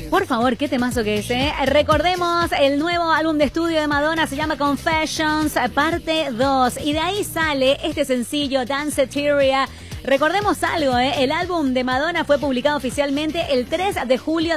Por favor, qué temazo que es, ¿eh? Recordemos el nuevo álbum de estudio de Madonna, se llama Confessions, parte 2. Y de ahí sale este sencillo, Danceteria. Recordemos algo, ¿eh? El álbum de Madonna fue publicado oficialmente el 3 de julio